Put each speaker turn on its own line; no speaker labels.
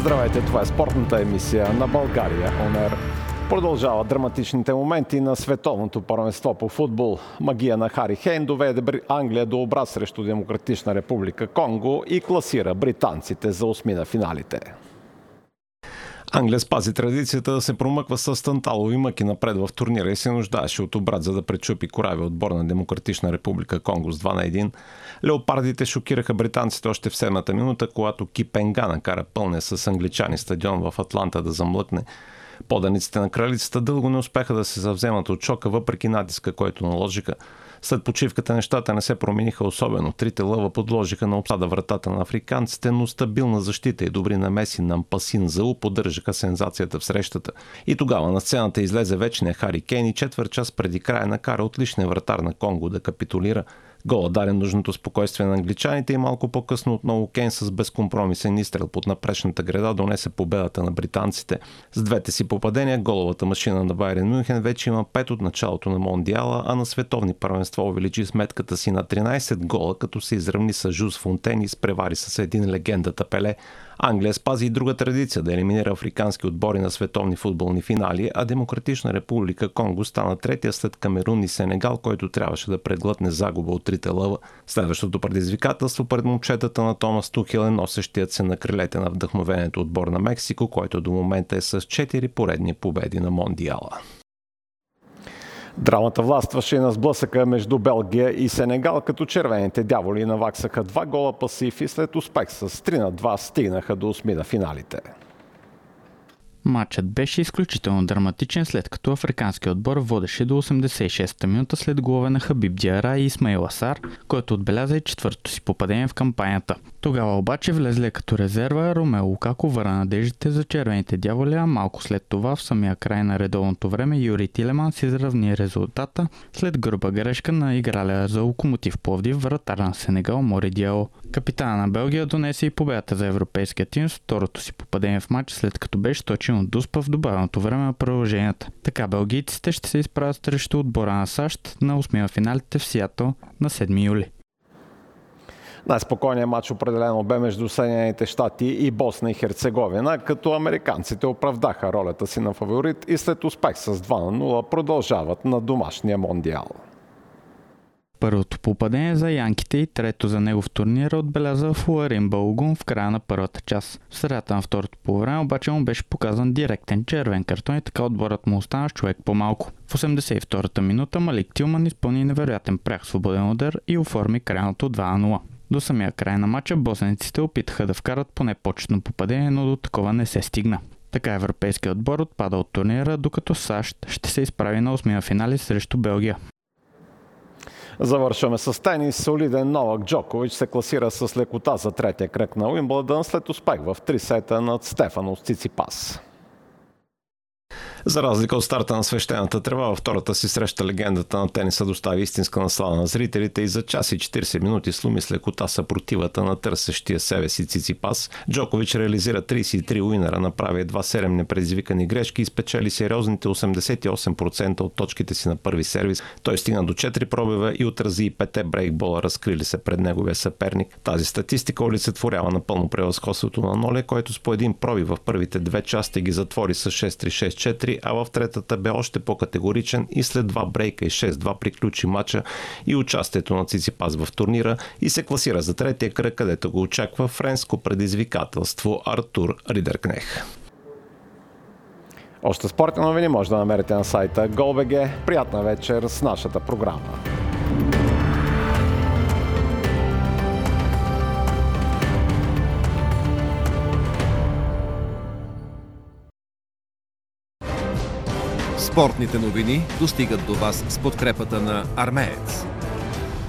Здравейте, това е спортната емисия на България On Air. Продължават драматичните моменти на световното първенство по футбол. Магия на Хари Кейн доведе Англия до обрат срещу Демократична република Конго и класира британците за осмина финалите. Англия спази традицията да се промъква с танталови мъки напред в турнира и се нуждаеше от обрат, за да пречупи корави отбор на Демократична република Конго с 2-1. Леопардите шокираха британците още в 7-та минута, когато Кипенга накара пълния с англичани стадион в Атланта да замлъкне. Поданиците на кралицата дълго не успяха да се завземат от шока, въпреки натиска, който наложиха. След почивката нещата не се промениха особено. Трите лъва подложиха на обсада вратата на африканците, но стабилна защита и добри намеси на Mpassin Зау поддържаха сензацията в срещата. И тогава на сцената излезе вечния Хари Кейн и четвърт час преди края накара отличния вратар на Конго да капитулира. Гола даде нужното спокойствие на англичаните и малко по-късно отново Кейн с безкомпромисен изстрел под напречната града донесе победата на британците. С двете си попадения головата машина на Байерн Мюнхен вече има 5 от началото на Мондиала, а на световни първенства увеличи сметката си на 13 гола, като се изравни с Жус Фонтен и спревари с един легендата Пеле. Англия спази и друга традиция да елиминира африкански отбори на световни футболни финали, а Демократична република Конго стана третия след Камерун и Сенегал, който трябваше да преглътне загуба от трите лъва. Следващото предизвикателство пред момчетата на Томас Тухел е носещият се на крилете на вдъхновението отбор на Мексико, който до момента е с 4 поредни победи на Мондиала. Драмата властваше на сблъсъка между Белгия и Сенегал, като червените дяволи наваксаха 2 гола пасив и след успех с 3-2 стигнаха до осмина финалите.
Матчът беше изключително драматичен, след като африканският отбор водеше до 86-та минута след голове на Хабиб Диара и Исмаил Асар, който отбеляза и четвъртото си попадение в кампанията. Тогава обаче влезле като резерва Ромело Лукако върна надеждите за червените дяволи, а малко след това в самия край на редовното време Юри Тилеманс изравни резултата след груба грешка на играля за Локомотив Пловдив, вратар на Сенегал Мори Диало. Капитана на Белгия донесе и победата за европейския тим с второто си попадение в матч, след като беше точен от Дуспа в добавеното време на продълженията. Така белгийците ще се изправят срещу отбора на САЩ на 8-я финалите в Сиатъл на 7 юли.
Най-спокойният матч определено бе между Съединените щати и Босна и Херцеговина, като американците оправдаха ролята си на фаворит и след успех с 2-0 продължават на домашния мондиал.
Първото попадение за янките и трето за него в турнира отбеляза Фуарин Балгун в края на първата част. В средата на второто полувреме обаче му беше показан директен червен картон и така отборът му остана с човек по-малко. В 82-та минута Малик Тилман изпълни невероятен прях свободен удар и оформи крайното 2-0. До самия край на матча босненците опитаха да вкарат поне почетно попадение, но до такова не се стигна. Така европейският отбор отпада от турнира, докато САЩ ще се изправи на 8-я финали срещу Белгия.
Завършваме с тенис. Солиден Новак Джокович се класира с лекота за третия кръг на Уимбълдън след успех в 3 сета над Стефанос Циципас. За разлика от старта на свещената трева, във втората си среща легендата на тениса достави истинска наслада на зрителите и за час и 40 минути сломи с лекота съпротивата на търсещия себе си Циципас. Джокович реализира 33 уинера, направи едва 7 непредизвикани грешки и спечели сериозните 88% от точките си на първи сервис. Той стигна до 4 пробива и отрази и 5 брейкбола, разкрили се пред неговия съперник. Тази статистика олицетворява напълно превъзходството на Ноле, който с по един пробив в първите 2 части ги затвори с 6-3-6-4, а в третата бе още по-категоричен и след 2 брейка и 6-2 приключи матча и участието на Циципас в турнира и се класира за третия кръг, където го очаква френско предизвикателство Артур Ридеркнех. Още спортни новини може да намерите на сайта Gol.bg. Приятна вечер с нашата програма.
Спортните новини достигат до вас с подкрепата на Армеец.